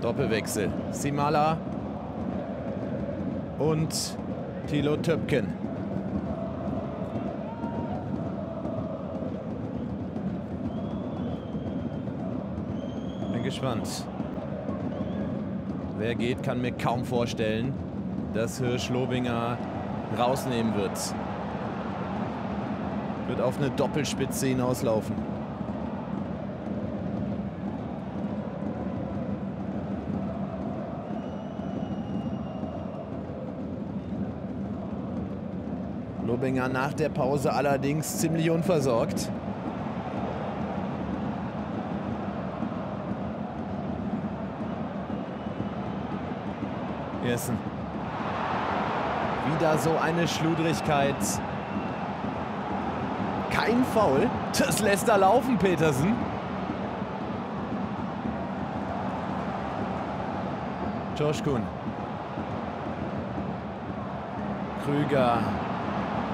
Doppelwechsel. Simala und Thilo Töpken. Bin gespannt. Wer geht, kann mir kaum vorstellen, dass Hirsch-Lobinger rausnehmen wird. Wird auf eine Doppelspitze hinauslaufen. Lobinger nach der Pause allerdings ziemlich unversorgt. Ersten. Wieder so eine Schludrigkeit. Kein Foul. Das lässt er laufen, Petersen. Josh Kuhn. Krüger